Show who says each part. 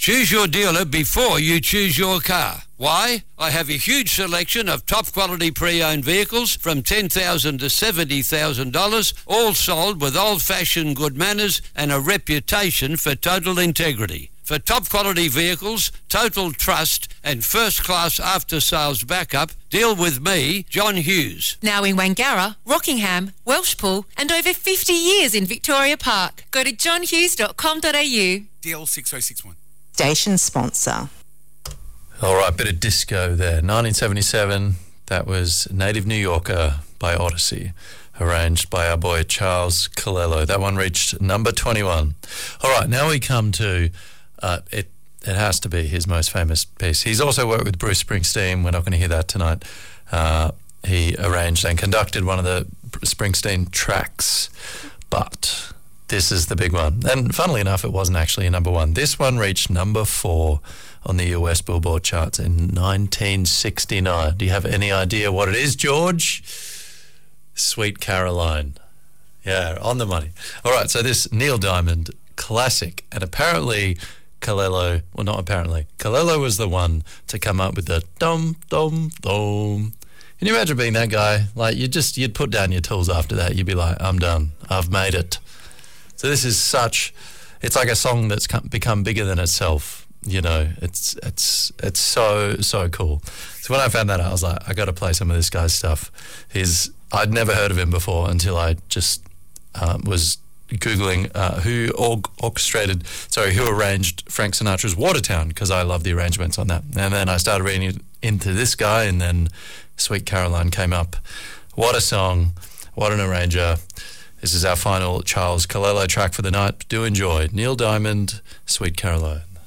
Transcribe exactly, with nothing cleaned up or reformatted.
Speaker 1: Choose your dealer before you choose your car. Why? I have a huge selection of top-quality pre-owned vehicles from ten thousand dollars to seventy thousand dollars, all sold with old-fashioned good manners and a reputation for total integrity. For top-quality vehicles, total trust and first-class after-sales backup, deal with me, John Hughes.
Speaker 2: Now in Wangara, Rockingham, Welshpool and over fifty years in Victoria Park. Go to john hughes dot com dot a u.
Speaker 3: D L six oh six one.
Speaker 4: Station sponsor.
Speaker 5: All right, bit of disco there. nineteen seventy-seven, that was Native New Yorker by Odyssey, arranged by our boy Charles Calello. That one reached number twenty-one. All right, now we come to, uh, it It has to be his most famous piece. He's also worked with Bruce Springsteen. We're not going to hear that tonight. Uh, he arranged and conducted one of the Springsteen tracks, but this is the big one. And funnily enough, it wasn't actually a number one. This one reached number four on the U S Billboard charts in nineteen sixty-nine. Do you have any idea what it is, George? Sweet Caroline. Yeah, on the money. All right, so this Neil Diamond classic, and apparently Calello, well, not apparently, Calello was the one to come up with the dum, dum, dum. Can you imagine being that guy? Like, you just, you'd put down your tools after that. You'd be like, I'm done. I've made it. So this is such, it's like a song that's become bigger than itself. You know, it's it's it's so, so cool. So when I found that out, I was like, I got to play some of this guy's stuff. He's, I'd never heard of him before until I just um, was Googling uh, who org- orchestrated, sorry, who arranged Frank Sinatra's Watertown, because I love the arrangements on that. And then I started reading into this guy, and then Sweet Caroline came up. What a song, what an arranger. This is our final Charles Calello track for the night. Do enjoy. Neil Diamond, Sweet Caroline.